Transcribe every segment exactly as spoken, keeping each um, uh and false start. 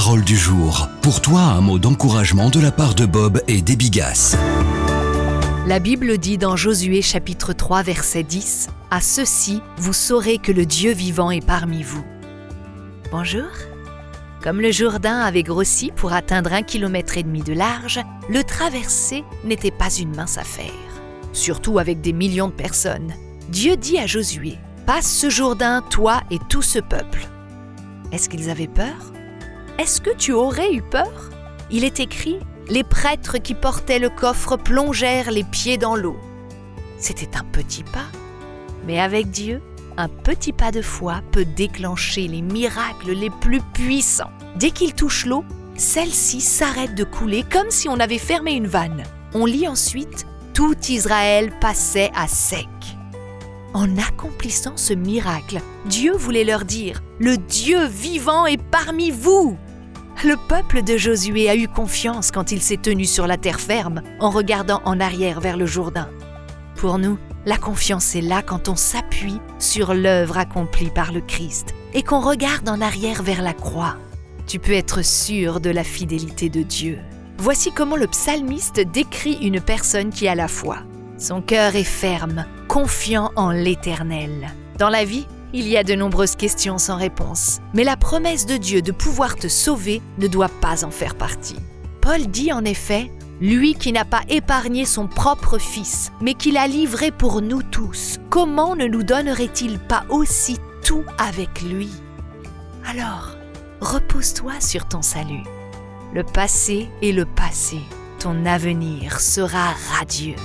Parole du jour. Pour toi, un mot d'encouragement de la part de Bob et d'Ebigas. La Bible dit dans Josué chapitre trois verset dix « À ceci, vous saurez que le Dieu vivant est parmi vous. » Bonjour. Comme le Jourdain avait grossi pour atteindre un kilomètre et demi de large, le traverser n'était pas une mince affaire. Surtout avec des millions de personnes. Dieu dit à Josué « Passe ce Jourdain, toi et tout ce peuple. » Est-ce qu'ils avaient peur? Est-ce que tu aurais eu peur? Il est écrit « Les prêtres qui portaient le coffre plongèrent les pieds dans l'eau. » C'était un petit pas. Mais avec Dieu, un petit pas de foi peut déclencher les miracles les plus puissants. Dès qu'il touche l'eau, celle-ci s'arrête de couler comme si on avait fermé une vanne. On lit ensuite « Tout Israël passait à sec ». En accomplissant ce miracle, Dieu voulait leur dire « Le Dieu vivant est parmi vous !» Le peuple de Josué a eu confiance quand il s'est tenu sur la terre ferme en regardant en arrière vers le Jourdain. Pour nous, la confiance est là quand on s'appuie sur l'œuvre accomplie par le Christ et qu'on regarde en arrière vers la croix. Tu peux être sûr de la fidélité de Dieu. Voici comment le psalmiste décrit une personne qui a la foi. Son cœur est ferme, confiant en l'Éternel. Dans la vie, il y a de nombreuses questions sans réponse, mais la promesse de Dieu de pouvoir te sauver ne doit pas en faire partie. Paul dit en effet « Lui qui n'a pas épargné son propre Fils, mais qui l'a livré pour nous tous, comment ne nous donnerait-il pas aussi tout avec lui ?» Alors, repose-toi sur ton salut. Le passé est le passé. Ton avenir sera radieux.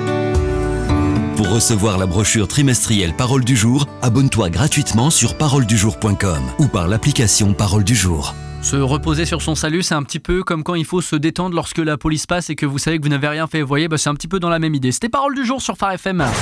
Pour recevoir la brochure trimestrielle Parole du jour, abonne-toi gratuitement sur parole du jour point com ou par l'application Parole du jour. Se reposer sur son salut, c'est un petit peu comme quand il faut se détendre lorsque la police passe et que vous savez que vous n'avez rien fait. Vous voyez, bah c'est un petit peu dans la même idée. C'était Parole du jour sur Phare F M.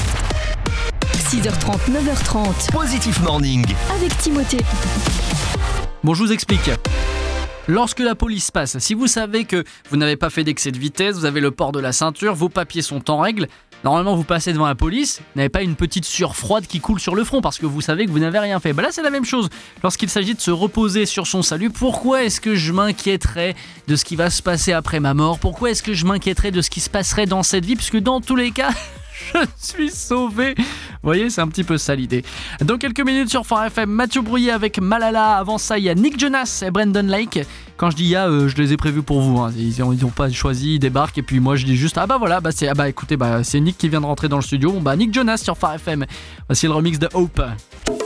six heures trente, neuf heures trente. Positive Morning. Avec Timothée. Bon, je vous explique. Lorsque la police passe, si vous savez que vous n'avez pas fait d'excès de vitesse, vous avez le port de la ceinture, vos papiers sont en règle, normalement vous passez devant la police, vous n'avez pas une petite sueur froide qui coule sur le front parce que vous savez que vous n'avez rien fait. Bah là c'est la même chose lorsqu'il s'agit de se reposer sur son salut. Pourquoi est-ce que je m'inquiéterais de ce qui va se passer après ma mort? Pourquoi est-ce que je m'inquiéterais de ce qui se passerait dans cette vie? Puisque dans tous les cas, je suis sauvé. Vous voyez, c'est un petit peu ça l'idée. Dans quelques minutes sur Phare F M, Mathieu Brouillet avec Malala. Avant ça, il y a Nick Jonas et Brendan Lake. Quand je dis ya, euh, je les ai prévus pour vous. Hein. Ils n'ont pas choisi, ils débarquent. Et puis moi, je dis juste, ah bah voilà, bah c'est, ah bah écoutez, bah c'est Nick qui vient de rentrer dans le studio. Bon bah Nick Jonas sur Phare F M. Voici le remix de Hope.